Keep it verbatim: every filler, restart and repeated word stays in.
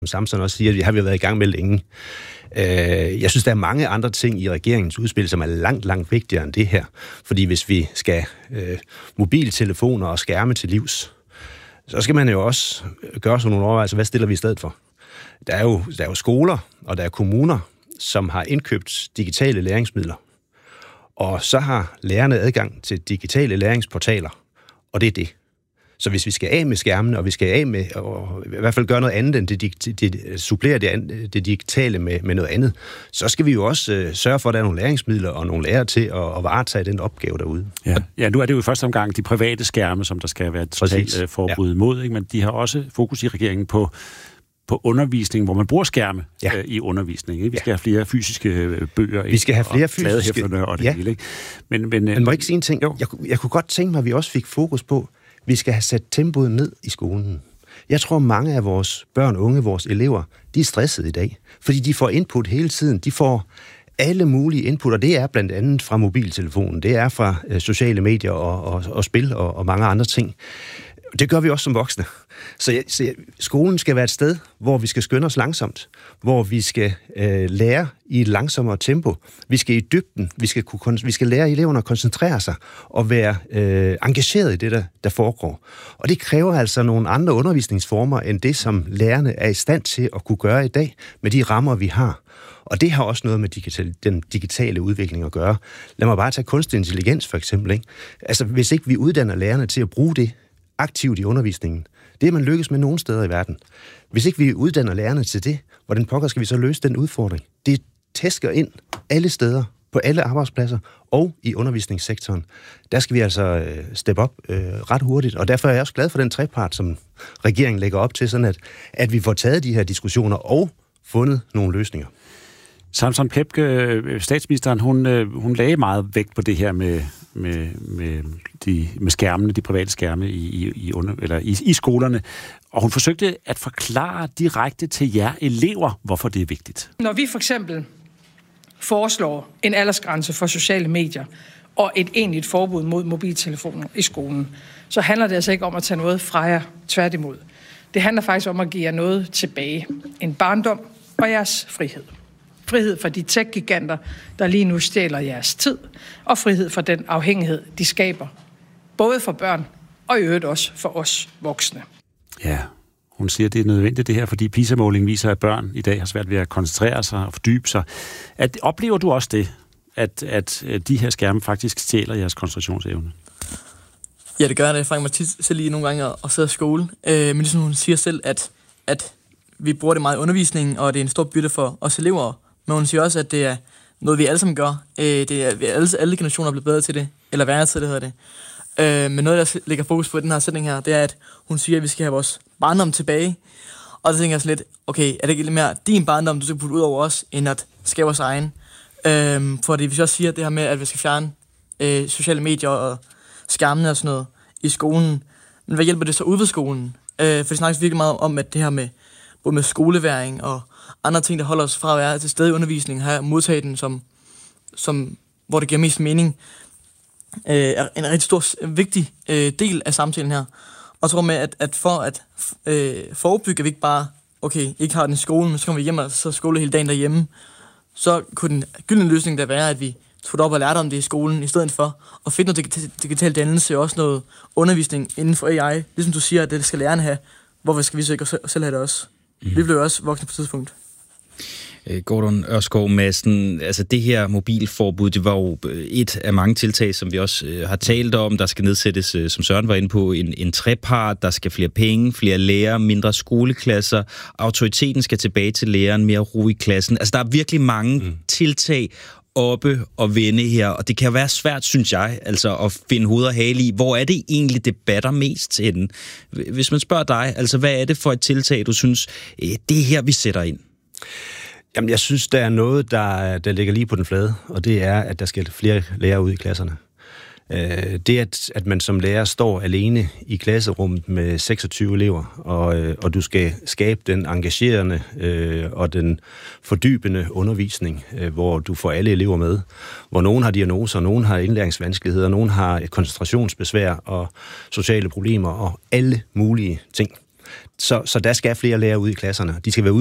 Samson også siger, det har vi været i gang med længe. Jeg synes, der er mange andre ting i regeringens udspil, som er langt, langt vigtigere end det her. Fordi hvis vi skal øh, mobiltelefoner og skærme til livs, så skal man jo også gøre sådan nogle overvejelser, hvad stiller vi i stedet for? Der er jo, der er jo skoler, og der er kommuner, som har indkøbt digitale læringsmidler. Og så har lærerne adgang til digitale læringsportaler, og det er det. Så hvis vi skal af med skærmene, og vi skal af med, og i hvert fald gøre noget andet end det, det, det supplere det, det digitale med, med noget andet, så skal vi jo også øh, sørge for, at der er nogle læringsmidler og nogle lærere til at, at varetage den opgave derude. Ja. ja, nu er det jo i første omgang de private skærme, som der skal være et totalt forbud ja. mod, ikke? Men de har også fokus i regeringen på på undervisning, hvor man bruger skærme ja. øh, i undervisning. Ikke? Vi skal ja. have flere fysiske øh, bøger. Vi skal have flere fysiske... Og det ja. hele, ikke? Men, men, men må jeg ikke sige en ting? Jeg, jeg kunne godt tænke mig, at vi også fik fokus på, vi skal have sat tempoet ned i skolen. Jeg tror, mange af vores børn, unge, vores elever, de er stressede i dag, fordi de får input hele tiden. De får alle mulige input, og det er blandt andet fra mobiltelefonen, det er fra øh, sociale medier og, og, og spil og, og mange andre ting. Det gør vi også som voksne. Så, jeg, så jeg, skolen skal være et sted, hvor vi skal skynde os langsomt, hvor vi skal øh, lære i et langsommere tempo. Vi skal i dybden, vi skal, kunne, vi skal lære eleverne at koncentrere sig og være øh, engageret i det, der, der foregår. Og det kræver altså nogle andre undervisningsformer, end det, som lærerne er i stand til at kunne gøre i dag, med de rammer, vi har. Og det har også noget med digital, den digitale udvikling at gøre. Lad mig bare tage kunstig intelligens for eksempel. Ikke? Altså, hvis ikke vi uddanner lærerne til at bruge det aktivt i undervisningen, det er man lykkes med nogle steder i verden. Hvis ikke vi uddanner lærerne til det, hvordan pokker skal vi så løse den udfordring? Det tæsker ind alle steder, på alle arbejdspladser og i undervisningssektoren. Der skal vi altså steppe op øh, ret hurtigt, og derfor er jeg også glad for den trepart, som regeringen lægger op til, sådan at, at vi får taget de her diskussioner og fundet nogle løsninger. Samson Pepke, statsministeren, hun, hun lagde meget vægt på det her med, med, med, de, med skærmene, de private skærme i, i, under, eller i, i skolerne. Og hun forsøgte at forklare direkte til jer elever, hvorfor det er vigtigt. Når vi for eksempel foreslår en aldersgrænse for sociale medier og et egentligt forbud mod mobiltelefoner i skolen, så handler det altså ikke om at tage noget fra jer, tværtimod. Det handler faktisk om at give jer noget tilbage. En barndom og jeres frihed. Frihed fra de tech-giganter, der lige nu stjæler jeres tid, og frihed fra den afhængighed, de skaber. Både for børn og i øvrigt også for os voksne. Ja, hun siger, at det er nødvendigt det her, fordi PISA-målingen viser, at børn i dag har svært ved at koncentrere sig og fordybe sig. At, oplever du også det, at, at de her skærme faktisk stjæler jeres koncentrationsevne? Ja, det gør det. Jeg fanger mig tit selv lige nogle gange at sidde i skole. Øh, men ligesom hun siger selv, at, at vi bruger det meget i undervisningen, og det er en stor byrde for os elever. Men hun siger også, at det er noget, vi alle sammen gør. Øh, det er, vi alle, alle generationer er blevet bedre til det, eller værre til det, hedder det. Øh, men noget, der lægger fokus på i den her sætning her, det er, at hun siger, at vi skal have vores barndom tilbage. Og så tænker jeg sådan lidt, okay, er det ikke lidt mere din barndom, du skal putte ud over os, end at skabe vores egen? Øh, fordi hvis jeg også siger det her med, at vi skal fjerne øh, sociale medier og skærmene og sådan noget i skolen, men hvad hjælper det så ude ved skolen? Øh, for det snakkes virkelig meget om, at det her med både med skoleværing og andre ting, der holder os fra at være til stede i undervisningen, her modtage den, som, som, hvor det giver mest mening, øh, er en rigtig stor, vigtig øh, del af samtalen her. Og så med, at, at for at øh, forebygge, at vi ikke bare, okay, ikke har den i skolen, men så kommer vi hjem og så skole hele dagen derhjemme, så kunne den gyldne løsning der være, at vi tog det op og lærte om det i skolen, i stedet for at finde noget digital dannelse og også noget undervisning inden for A I. Ligesom du siger, at det skal lærerne have, hvorfor skal vi så ikke selv have det også? Mm. Vi blev også voksne på et tidspunkt. Gordon Ørskov Madsen, altså det her mobilforbud, det var jo et af mange tiltag, som vi også øh, har talt om. Der skal nedsættes, øh, som Søren var inde på, en, en trepart. Der skal flere penge, flere lærere, mindre skoleklasser. Autoriteten skal tilbage til læreren, mere ro i klassen. Altså der er virkelig mange mm. tiltag oppe og vende her, og det kan være svært, synes jeg, altså at finde hoved og hale i. Hvor er det egentlig, det batter mest til den? Hvis man spørger dig, altså hvad er det for et tiltag, du synes, det er her, vi sætter ind? Jamen, jeg synes, der er noget, der, der ligger lige på den flade, og det er, at der skal flere lærere ud i klasserne. Det, at, at man som lærer står alene i klasserummet med seksogtyve elever, og, og du skal skabe den engagerende øh, og den fordybende undervisning, øh, hvor du får alle elever med, hvor nogen har diagnoser, nogen har indlæringsvanskeligheder, nogen har koncentrationsbesvær og sociale problemer og alle mulige ting. Så, så der skal flere lærere ud i klasserne. De skal være